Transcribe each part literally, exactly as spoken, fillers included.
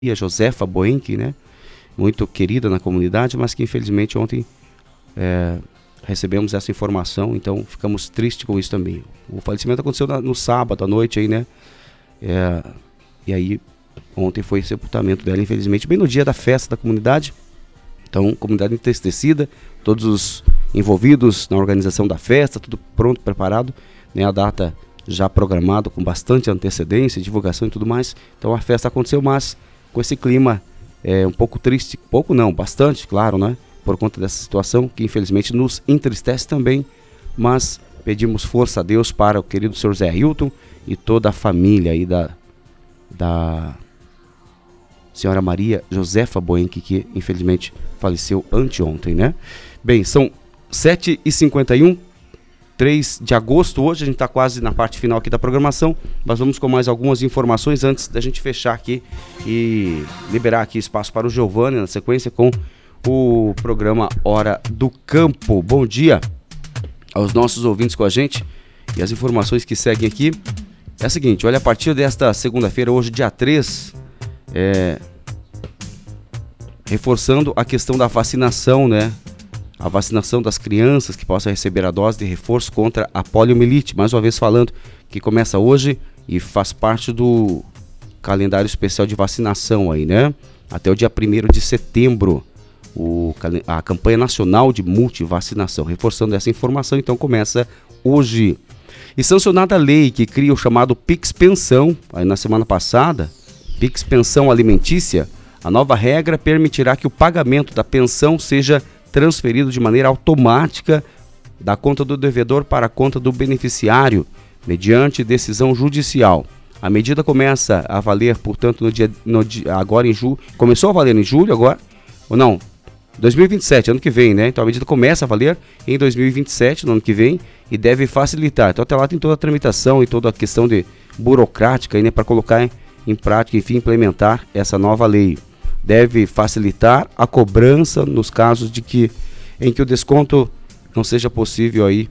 a Josefa Boenck, né? Muito querida na comunidade, mas que infelizmente ontem é, recebemos essa informação, então ficamos tristes com isso também. O falecimento aconteceu na, no sábado à noite aí, né? É, e aí ontem foi o sepultamento dela, infelizmente, bem no dia da festa da comunidade. Então, comunidade entristecida, todos os envolvidos na organização da festa, tudo pronto, preparado, né? A data já programada com bastante antecedência, divulgação e tudo mais. Então a festa aconteceu, mas com esse clima é, um pouco triste, pouco não, bastante, claro, né? Por conta dessa situação que infelizmente nos entristece também, mas pedimos força a Deus para o querido senhor Zé Hilton e toda a família aí da, da senhora Maria Josefa Boenck, que infelizmente faleceu anteontem, né? Bem, são sete e cinquenta e um, três de agosto, hoje a gente está quase na parte final aqui da programação, mas vamos com mais algumas informações antes da gente fechar aqui e liberar aqui espaço para o Giovanni na sequência com o programa Hora do Campo. Bom dia aos nossos ouvintes com a gente, e as informações que seguem aqui é a seguinte: olha, a partir desta segunda-feira, hoje dia três, é, reforçando a questão da vacinação, né? A vacinação das crianças que possam receber a dose de reforço contra a poliomielite, mais uma vez falando que começa hoje e faz parte do calendário especial de vacinação aí, né? Até o dia primeiro de setembro, o, a campanha nacional de multivacinação, reforçando essa informação, então começa hoje. E sancionada a lei que cria o chamado Pix Pensão, aí na semana passada, Pix Pensão Alimentícia, a nova regra permitirá que o pagamento da pensão seja transferido de maneira automática da conta do devedor para a conta do beneficiário, mediante decisão judicial. A medida começa a valer, portanto, no dia, no dia agora em julho, começou a valer em julho agora, ou não, dois mil e vinte e sete, ano que vem, né? Então a medida começa a valer em dois mil e vinte e sete, no ano que vem, e deve facilitar. Então até lá tem toda a tramitação e toda a questão de burocrática aí, né, para colocar em, em prática, enfim, implementar essa nova lei. Deve facilitar a cobrança nos casos de que, em que o desconto não seja possível aí,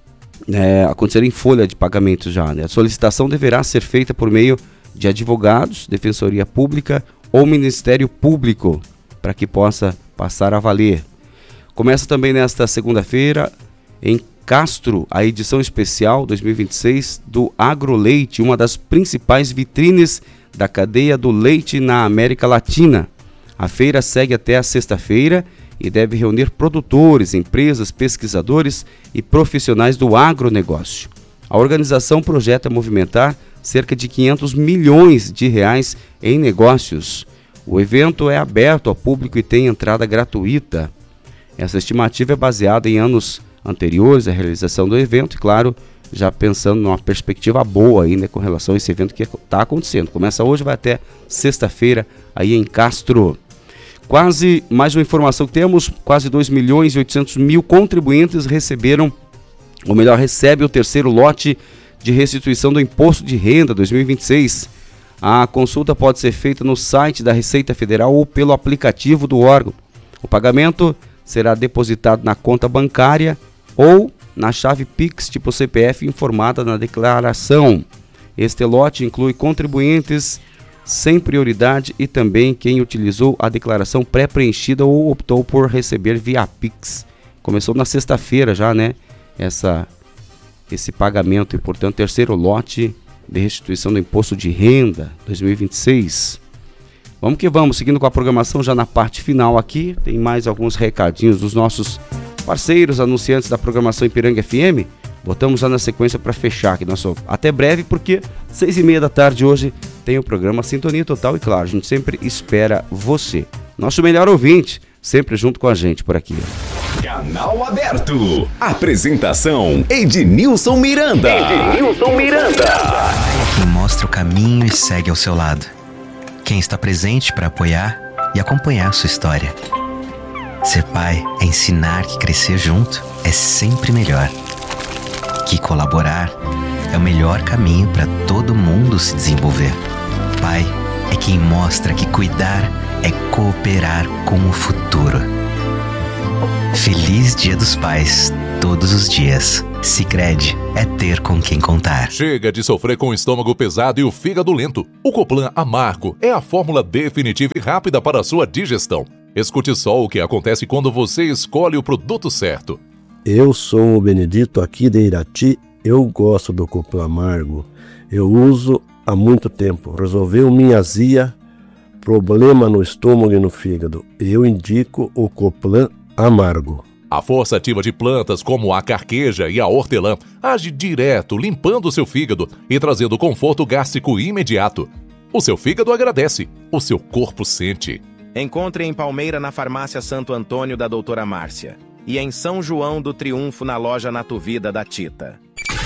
é, acontecer em folha de pagamento já, né? A solicitação deverá ser feita por meio de advogados, defensoria pública ou Ministério Público, para que possa passar a valer. Começa também nesta segunda-feira, em Castro, a edição especial dois mil e vinte e seis do Agroleite, uma das principais vitrines da cadeia do leite na América Latina. A feira segue até a sexta-feira e deve reunir produtores, empresas, pesquisadores e profissionais do agronegócio. A organização projeta movimentar cerca de quinhentos milhões de reais em negócios. O evento é aberto ao público e tem entrada gratuita. Essa estimativa é baseada em anos anteriores à realização do evento e, claro, já pensando numa perspectiva boa aí, né, com relação a esse evento que está acontecendo. Começa hoje, vai até sexta-feira aí em Castro. Quase, mais uma informação que temos, quase dois milhões e oitocentos mil contribuintes receberam, ou melhor, recebe o terceiro lote de restituição do Imposto de Renda dois mil e vinte e seis. A consulta pode ser feita no site da Receita Federal ou pelo aplicativo do órgão. O pagamento será depositado na conta bancária ou na chave Pix tipo C P F informada na declaração. Este lote inclui contribuintes sem prioridade e também quem utilizou a declaração pré-preenchida ou optou por receber via Pix. Começou na sexta-feira já, né? Essa, esse pagamento e, portanto, terceiro lote de restituição do Imposto de Renda dois mil e vinte e seis. Vamos que vamos, seguindo com a programação já na parte final aqui. Tem mais alguns recadinhos dos nossos parceiros, anunciantes da programação Ipiranga F M. Botamos já na sequência para fechar aqui. Nosso... Até breve, porque seis e meia da tarde hoje tem o programa Sintonia Total. E claro, a gente sempre espera você, nosso melhor ouvinte, sempre junto com a gente por aqui. Canal Aberto. Apresentação Ednilson Miranda. Ednilson Miranda. Quem mostra o caminho e segue ao seu lado. Quem está presente para apoiar e acompanhar sua história. Ser pai é ensinar que crescer junto é sempre melhor. Que colaborar é o melhor caminho para todo mundo se desenvolver. Pai é quem mostra que cuidar é cooperar com o futuro. Feliz Dia dos Pais, todos os dias. Sicredi é ter com quem contar. Chega de sofrer com o estômago pesado e o fígado lento. O Coplan Amargo é a fórmula definitiva e rápida para a sua digestão. Escute só o que acontece quando você escolhe o produto certo. Eu sou o Benedito aqui de Irati. Eu gosto do Coplan Amargo. Eu uso há muito tempo. Resolveu minha azia, problema no estômago e no fígado. Eu indico o Coplan Amargo. A força ativa de plantas como a carqueja e a hortelã age direto, limpando o seu fígado e trazendo conforto gástrico imediato. O seu fígado agradece, o seu corpo sente. Encontre em Palmeira na farmácia Santo Antônio da doutora Márcia e em São João do Triunfo na loja Natuvida da Tita.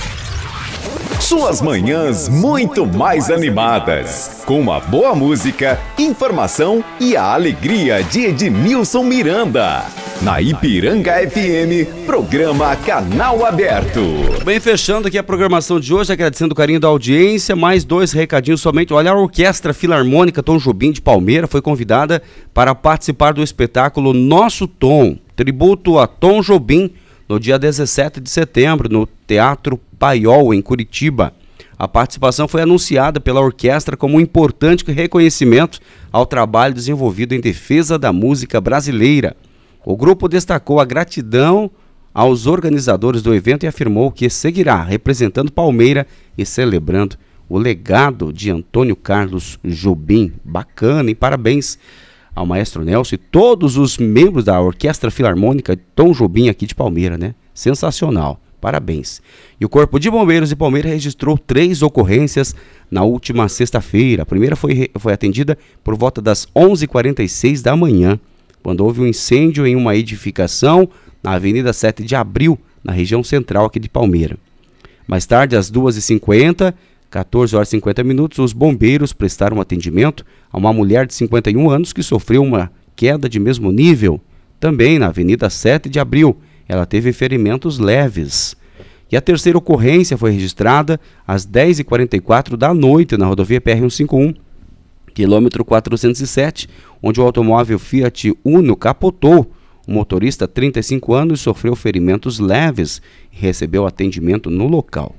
Suas manhãs muito mais animadas, com uma boa música, informação e a alegria de Ednilson Miranda. Na Ipiranga F M, programa Canal Aberto. Bem, fechando aqui a programação de hoje, agradecendo o carinho da audiência, mais dois recadinhos somente. Olha, a Orquestra Filarmônica Tom Jobim de Palmeira foi convidada para participar do espetáculo Nosso Tom, tributo a Tom Jobim, no dia dezessete de setembro, no Teatro Paiol, em Curitiba. A participação foi anunciada pela orquestra como um importante reconhecimento ao trabalho desenvolvido em defesa da música brasileira. O grupo destacou a gratidão aos organizadores do evento e afirmou que seguirá representando Palmeira e celebrando o legado de Antônio Carlos Jobim. Bacana, e parabéns ao maestro Nelson e todos os membros da Orquestra Filarmônica Tom Jobim aqui de Palmeira, né? Sensacional, parabéns. E o Corpo de Bombeiros de Palmeira registrou três ocorrências na última sexta-feira. A primeira foi, foi atendida por volta das onze e quarenta e seis da manhã, quando houve um incêndio em uma edificação na Avenida sete de abril, na região central aqui de Palmeira. Mais tarde, às duas e cinquenta, quatorze horas e cinquenta minutos, os bombeiros prestaram atendimento a uma mulher de cinquenta e um anos que sofreu uma queda de mesmo nível, também na Avenida sete de abril. Ela teve ferimentos leves. E a terceira ocorrência foi registrada às dez e quarenta e quatro da noite na rodovia P R cento e cinquenta e um, quilômetro quatrocentos e sete, onde o automóvel Fiat Uno capotou. O motorista, trinta e cinco anos, sofreu ferimentos leves e recebeu atendimento no local.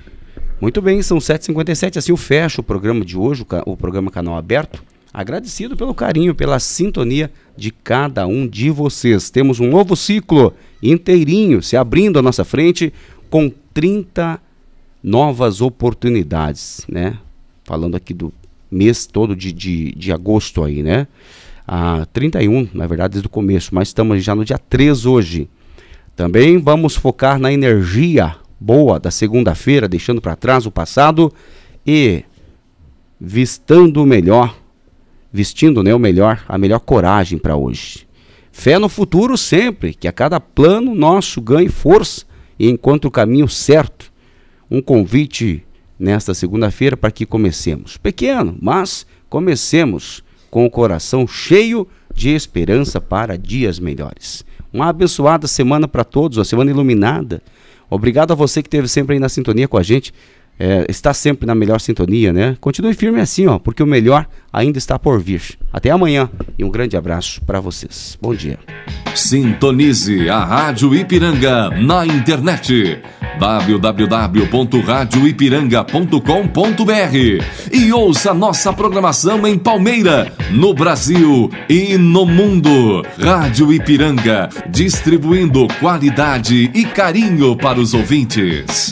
Muito bem, são sete e cinquenta e sete, assim eu fecho o programa de hoje, o programa Canal Aberto, agradecido pelo carinho, pela sintonia de cada um de vocês. Temos um novo ciclo inteirinho se abrindo à nossa frente com trinta novas oportunidades, né? Falando aqui do mês todo de, de, de agosto aí, né? Ah, trinta e um, na verdade, desde o começo, mas estamos já no dia três hoje. Também vamos focar na energia boa da segunda-feira, deixando para trás o passado e vistando o melhor, vestindo, né, o melhor, a melhor coragem para hoje. Fé no futuro sempre, que a cada plano nosso ganhe força e encontre o caminho certo. Um convite nesta segunda-feira para que comecemos. Pequeno, mas comecemos com o coração cheio de esperança para dias melhores. Uma abençoada semana para todos, uma semana iluminada. Obrigado a você que esteve sempre aí na sintonia com a gente. É, está sempre na melhor sintonia, né? Continue firme assim, ó, porque o melhor ainda está por vir. Até amanhã e um grande abraço para vocês. Bom dia. Sintonize a Rádio Ipiranga na internet w w w ponto rádio ipiranga ponto com ponto b r e ouça nossa programação em Palmeira, no Brasil e no mundo. Rádio Ipiranga, distribuindo qualidade e carinho para os ouvintes.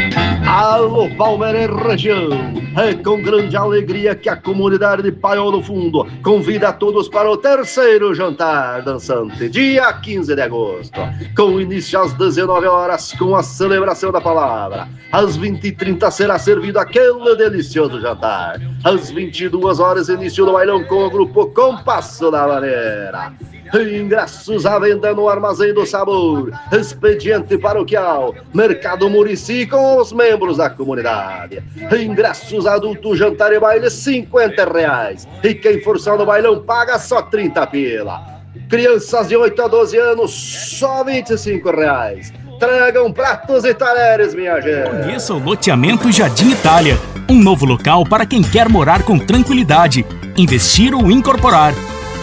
Alô, Palmeira e região, é com grande alegria que a comunidade de Paiol do Fundo convida a todos para o terceiro jantar dançante, dia quinze de agosto, com início às dezenove horas com a celebração da palavra. Às vinte e trinta será servido aquele delicioso jantar. Às vinte e duas horas início do bailão com o grupo Compasso da Maneira. Ingressos à venda no Armazém do Sabor, Expediente Paroquial, Mercado Murici com os membros da comunidade. Ingressos adulto, jantar e baile cinquenta reais. E quem for só no bailão paga só trinta pila. Crianças de oito a doze anos, só vinte e cinco reais. Tragam pratos e talheres, minha gente. Conheça o loteamento Jardim Itália, um novo local para quem quer morar com tranquilidade, investir ou incorporar.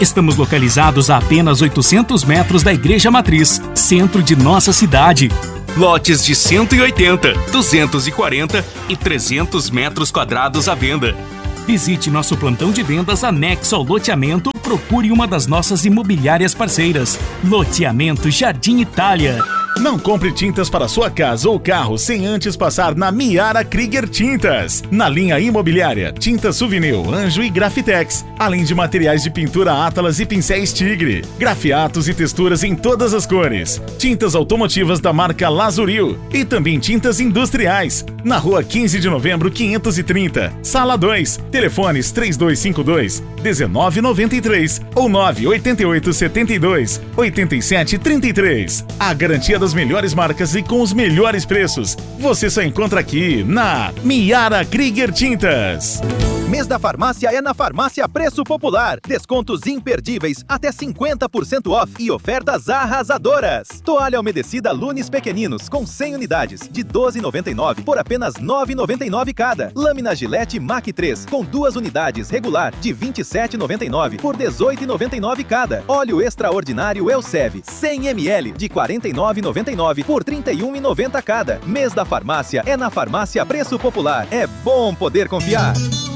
Estamos localizados a apenas oitocentos metros da Igreja Matriz, centro de nossa cidade. Lotes de cento e oitenta, duzentos e quarenta e trezentos metros quadrados à venda. Visite nosso plantão de vendas anexo ao loteamento ou procure uma das nossas imobiliárias parceiras. Loteamento Jardim Itália. Não compre tintas para sua casa ou carro sem antes passar na Miara Krieger Tintas. Na linha imobiliária, tintas Suvinil, Anjo e Grafitex, além de materiais de pintura Atlas e pincéis Tigre, grafiatos e texturas em todas as cores, tintas automotivas da marca Lazuril e também tintas industriais. Na rua quinze de novembro, quinhentos e trinta, sala dois, telefones três dois cinco dois, um nove nove três ou nove oito oito sete dois, oito sete três três. A garantia das melhores marcas e com os melhores preços você só encontra aqui na Miara Krieger Tintas. Mês da farmácia é na Farmácia Preço Popular. Descontos imperdíveis, até cinquenta por cento off e ofertas arrasadoras. Toalha umedecida Lunes Pequeninos com cem unidades de doze reais e noventa e nove centavos por apenas nove reais e noventa e nove centavos cada. Lâmina Gillette Mac três com duas unidades regular de vinte e sete reais e noventa e nove centavos por dezoito reais e noventa e nove centavos cada. Óleo extraordinário Elsev cem mililitros de quarenta e nove reais e noventa e nove centavos por trinta e um reais e noventa centavos cada. Mês da farmácia é na Farmácia Preço Popular. É bom poder confiar.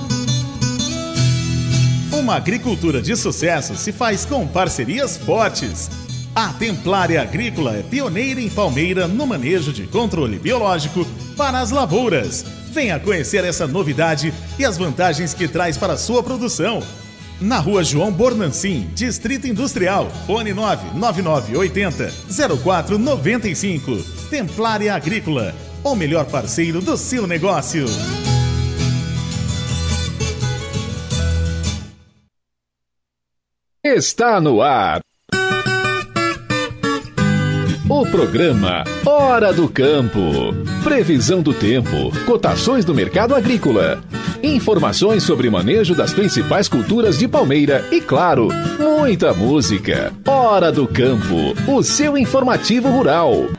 Uma agricultura de sucesso se faz com parcerias fortes. A Templária Agrícola é pioneira em Palmeira no manejo de controle biológico para as lavouras. Venha conhecer essa novidade e as vantagens que traz para a sua produção. Na rua João Bornancin, Distrito Industrial, fone nove nove nove oito zero zero quatro nove cinco. Templária Agrícola, o melhor parceiro do seu negócio. Está no ar o programa Hora do Campo. Previsão do tempo, cotações do mercado agrícola, informações sobre manejo das principais culturas de Palmeira e, claro, muita música. Hora do Campo, o seu informativo rural.